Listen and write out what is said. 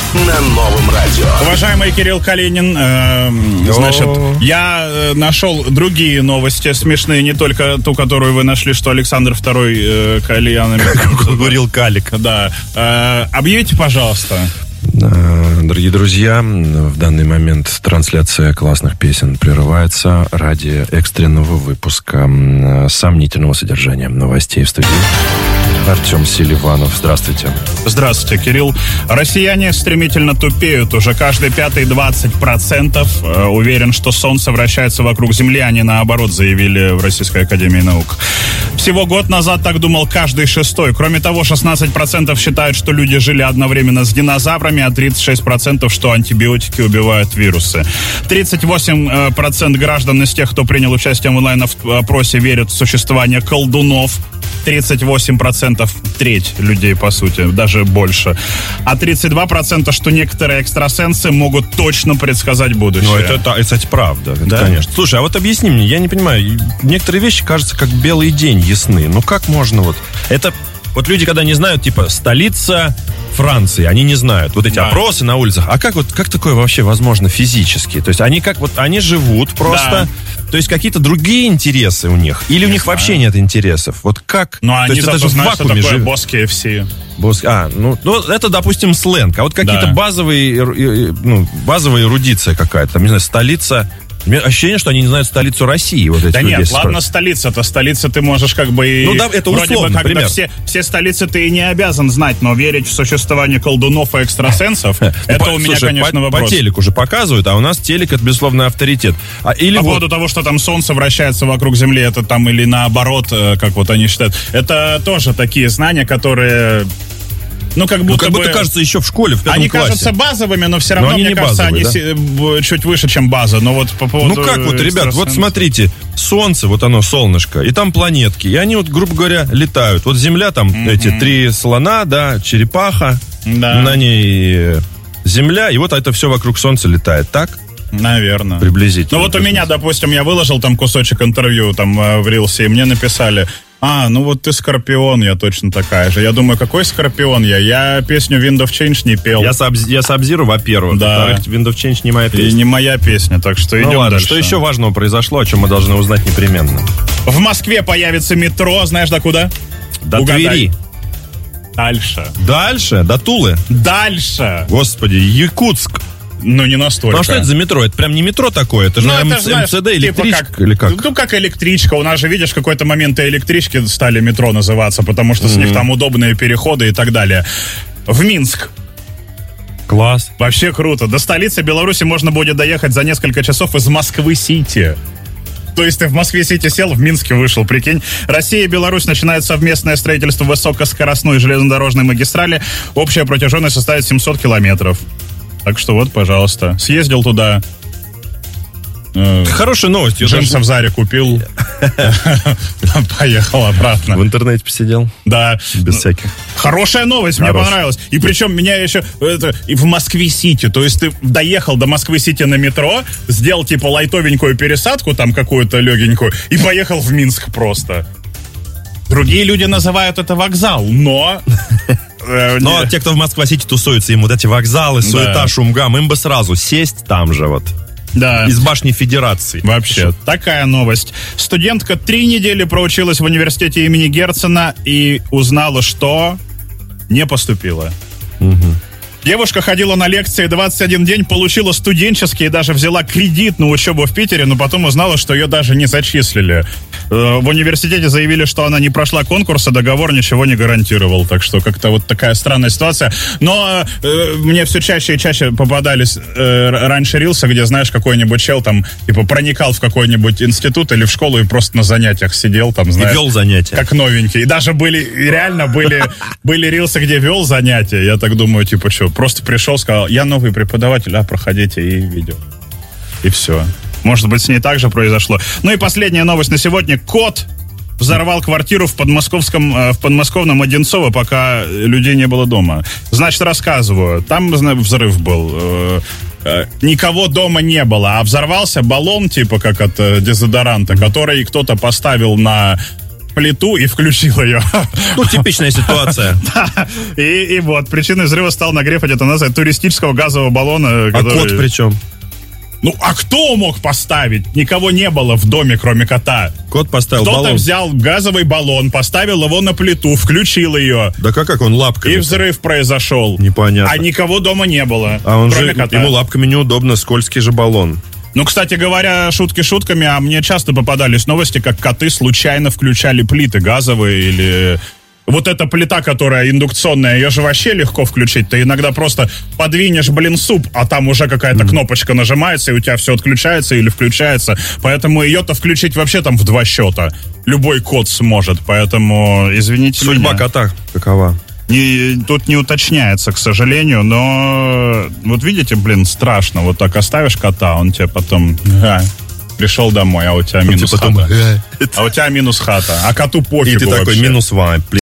на Новом радио. Уважаемый Кирилл Калинин, значит, я нашел другие новости смешные, не только ту, которую вы нашли, что Александр II кальянами. Говорил Калик. Да. Объявите, пожалуйста. Дорогие друзья, в данный момент трансляция классных песен прерывается ради экстренного выпуска сомнительного содержания новостей в студии. Артем Селиванов, здравствуйте. Здравствуйте, Кирилл. Россияне стремительно тупеют. Уже каждый пятый 20% уверен, что Солнце вращается вокруг Земли, а не наоборот, заявили в Российской академии наук. Всего год назад так думал каждый шестой. Кроме того, 16% считают, что люди жили одновременно с динозаврами, а 36% что антибиотики убивают вирусы. 38% граждан из тех, кто принял участие в онлайн-опросе, верят в существование колдунов. 38%, треть людей, по сути, даже больше. А 32%, что некоторые экстрасенсы могут точно предсказать будущее. Ну, это, кстати, правда. Это, да? Конечно. Слушай, а вот объясни мне, я не понимаю, некоторые вещи кажутся как белый день ясны. Ну, как можно вот... Это... Вот люди, когда не знают, типа, столица Франции, они не знают. Вот эти опросы на улицах. А как такое вообще возможно физически? То есть они они живут просто... То есть какие-то другие интересы у них? Или у них вообще нет интересов? Вот как? Ну, они зато знают, что такое босс KFC. Это, допустим, сленг. А вот какие-то базовые эрудиция какая-то. Там, не знаю, столица... У меня ощущение, что они не знают столицу России. Вот эти да нет, ладно, столица ты можешь как бы и... Ну да, это условно, вроде бы, все столицы ты и не обязан знать, но верить в существование колдунов и экстрасенсов, это у меня, конечно, вопрос. По телеку же показывают, а у нас телек — это, безусловно, авторитет. По поводу того, что там Солнце вращается вокруг Земли, это там или наоборот, как вот они считают, это тоже такие знания, которые... как будто кажется, еще в школе, в 5 классе. Они кажутся базовыми, но все равно, мне кажется, они чуть выше, чем база. Но вот по поводу... Ну как вот, ребят, вот смотрите, Солнце, вот оно, солнышко, и там планетки, и они вот, грубо говоря, летают. Вот Земля, там эти 3 слона, да, черепаха, на ней Земля, и вот это все вокруг Солнца летает, так? Наверное. Приблизительно. Ну вот у меня, допустим, я выложил там кусочек интервью там в Рилсе, и мне написали... вот ты Скорпион, я точно такая же. Я думаю, какой Скорпион я? Я песню Wind of Change не пел. Я Sub-Zero, во-первых. Да. Во-вторых, Wind of Change не моя песня. И не моя песня, так что идем ладно, дальше. Что еще важного произошло, о чем мы должны узнать непременно? В Москве появится метро, знаешь, до куда? До Твери. Дальше? До Тулы? Дальше! Господи, Якутск. Ну, не настолько. Ну, а что это за метро? Это прям не метро такое, это же МЦД, электричка типа или как? Ну, как электричка. У нас же, видишь, в какой-то момент и электрички стали метро называться, потому что с них там удобные переходы и так далее. В Минск. Класс. Вообще круто. До столицы Беларуси можно будет доехать за несколько часов из Москвы-Сити. То есть ты в Москве-Сити сел, в Минске вышел, прикинь. Россия и Беларусь начинают совместное строительство высокоскоростной железнодорожной магистрали. Общая протяженность составит 700 километров. Так что вот, пожалуйста. Съездил туда. Хорошая новость. Джинсы в Заре купил. Поехал обратно. В интернете посидел? Да. Без всяких. Хорошая новость, мне понравилась. И причем меня еще и в Москве-Сити. То есть ты доехал до Москвы-Сити на метро, сделал типа лайтовенькую пересадку, там какую-то легенькую, и поехал в Минск просто. Другие люди называют это вокзал, но... Но те, кто в Москве-Сити тусуются, им вот эти вокзалы, суета, шум-гам, им бы сразу сесть там же вот. Да. Из башни Федерации. Вообще, такая новость. Студентка 3 недели проучилась в университете имени Герцена и узнала, что не поступила. Девушка ходила на лекции 21 день, получила студенческий и даже взяла кредит на учебу в Питере, но потом узнала, что ее даже не зачислили. В университете заявили, что она не прошла конкурс, а договор ничего не гарантировал. Так что как-то вот такая странная ситуация. Но мне все чаще и чаще попадались раньше рилсы, где, знаешь, какой-нибудь чел там, типа, проникал в какой-нибудь институт или в школу и просто на занятиях сидел там, знаешь. И вел занятия. Как новенький. И даже были рилсы, где вел занятия. Я так думаю, типа, что, просто пришел, сказал, я новый преподаватель, проходите, и видео. И все. Может быть, с ней так же произошло. Ну и последняя новость на сегодня. Кот взорвал квартиру в подмосковном Одинцово, пока людей не было дома. Значит, рассказываю. Там взрыв был. Никого дома не было, а взорвался баллон, типа как от дезодоранта, который кто-то поставил на плиту и включил ее. Ну, типичная ситуация. И вот, причиной взрыва стал нагрев, это называется, туристического газового баллона. А кот при чем? Ну, а кто мог поставить? Никого не было в доме, кроме кота. Кот поставил баллон. Кто-то взял газовый баллон, поставил его на плиту, включил ее. Да как он лапками? И взрыв произошел. Непонятно. А никого дома не было. А он же, ему лапками неудобно, скользкий же баллон. Ну, кстати говоря, шутки шутками, а мне часто попадались новости, как коты случайно включали плиты газовые или... Вот эта плита, которая индукционная, ее же вообще легко включить. Ты иногда просто подвинешь, суп, а там уже какая-то кнопочка нажимается, и у тебя все отключается или включается. Поэтому ее-то включить вообще там в 2 счета. Любой кот сможет, поэтому, извините меня. Судьба кота какова? Тут не уточняется, к сожалению, но вот видите, страшно. Вот так оставишь кота, он тебе потом... Пришел домой, а у тебя минус хата. А у тебя минус хата. А коту пофигу. И ты такой, минус вайп.